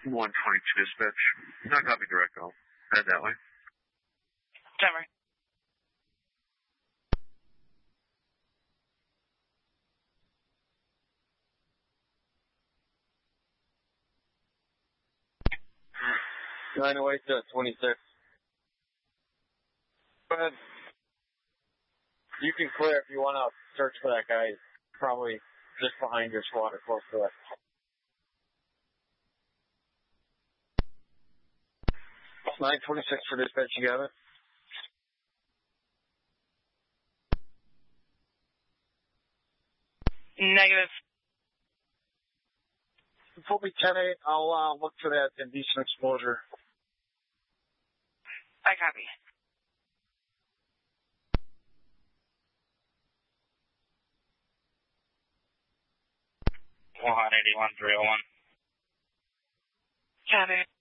122 dispatch. Not copy direct call. Head that way. Denver. Nine away to 26. Go ahead. You can clear if you want to search for that guy. Probably just behind your squad or close to it. 926 for dispatch, you got it? Negative. Put me 10-8. I'll look for that indecent exposure. I copy. One 81 301. Copy.